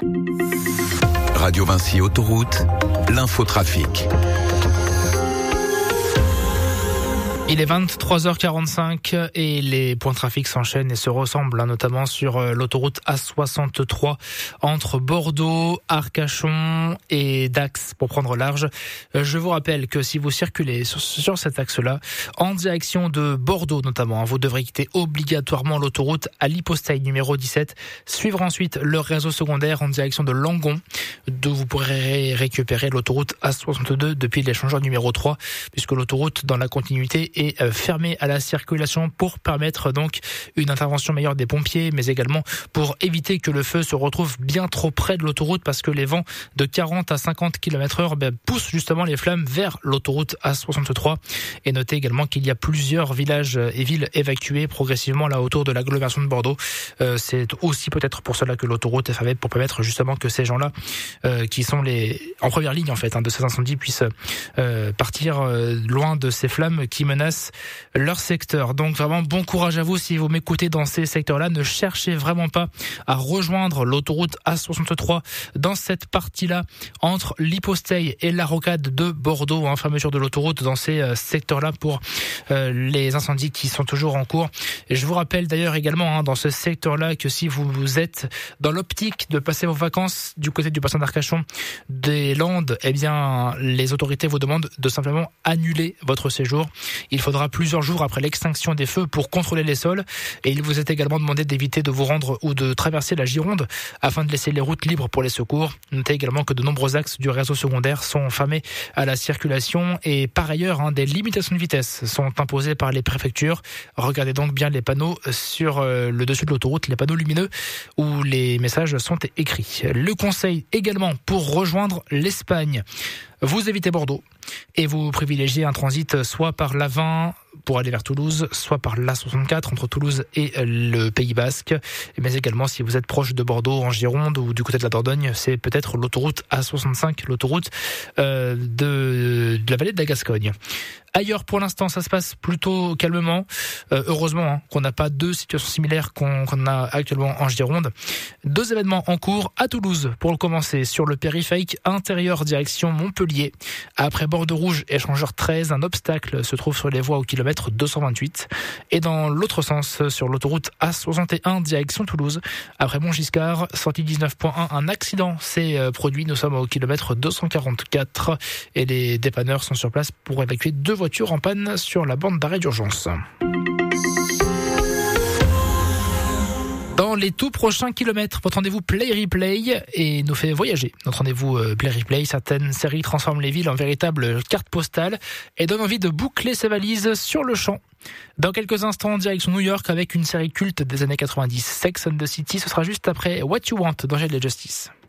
Radio Vinci Autoroute, l'infotrafic. Il est 23h45 et les points de trafic s'enchaînent et se ressemblent, notamment sur l'autoroute A63 entre Bordeaux, Arcachon et Dax pour prendre large. Je vous rappelle que si vous circulez sur cet axe-là, en direction de Bordeaux notamment, vous devrez quitter obligatoirement l'autoroute à l'hypostaille numéro 17, suivre ensuite le réseau secondaire en direction de Langon, d'où vous pourrez récupérer l'autoroute A62 depuis l'échangeur numéro 3, puisque l'autoroute dans la continuité est fermée à la circulation pour permettre donc une intervention meilleure des pompiers, mais également pour éviter que le feu se retrouve bien trop près de l'autoroute, parce que les vents de 40 à 50 km/h poussent justement les flammes vers l'autoroute A63. Et notez également qu'il y a plusieurs villages et villes évacués progressivement là autour de l'agglomération de Bordeaux. C'est aussi peut-être pour cela que l'autoroute est fermée, pour permettre justement que ces gens-là qui sont en première ligne en fait de ces incendies puissent partir loin de ces flammes qui menacent leur secteur. Donc vraiment bon courage à vous si vous m'écoutez dans ces secteurs-là. Ne cherchez vraiment pas à rejoindre l'autoroute A63 dans cette partie-là entre l'hypostaille et la rocade de Bordeaux, fermeture de l'autoroute dans ces secteurs-là pour les incendies qui sont toujours en cours. Et je vous rappelle d'ailleurs également dans ce secteur-là que si vous êtes dans l'optique de passer vos vacances du côté du bassin d'Arcachon, des Landes, les autorités vous demandent de simplement annuler votre séjour. Il faudra plusieurs jours après l'extinction des feux pour contrôler les sols, et il vous est également demandé d'éviter de vous rendre ou de traverser la Gironde afin de laisser les routes libres pour les secours. Notez également que de nombreux axes du réseau secondaire sont fermés à la circulation, et par ailleurs des limitations de vitesse sont imposées par les préfectures. Regardez donc bien les panneaux sur le dessus de l'autoroute, les panneaux lumineux où les messages sont écrits. Le conseil également pour rejoindre l'Espagne: vous évitez Bordeaux et vous privilégiez un transit soit par l'A20 pour aller vers Toulouse, soit par l'A64 entre Toulouse et le Pays Basque. Mais également, si vous êtes proche de Bordeaux, en Gironde ou du côté de la Dordogne, c'est peut-être l'autoroute A65, l'autoroute de la vallée de la Gascogne. Ailleurs, pour l'instant, ça se passe plutôt calmement. Heureusement qu'on n'a pas deux situations similaires qu'on a actuellement en Gironde. Deux événements en cours à Toulouse. Pour le commencer, sur le périphérique intérieur direction Montpellier. Après Bordeaux Rouge, échangeur 13, un obstacle se trouve sur les voies au kilomètre 228. Et dans l'autre sens, sur l'autoroute A61 direction Toulouse. Après Montgiscard, sortie 19.1, un accident s'est produit. Nous sommes au kilomètre 244 et les dépanneurs sont sur place pour évacuer deux voitures en panne sur la bande d'arrêt d'urgence. Dans les tout prochains kilomètres, votre rendez-vous Play Replay et nous fait voyager. Notre rendez-vous Play Replay, certaines séries transforment les villes en véritables cartes postales et donnent envie de boucler ses valises sur le champ. Dans quelques instants, direction New York avec une série culte des années 90, Sex and the City. Ce sera juste après What You Want d'Angel et Justice.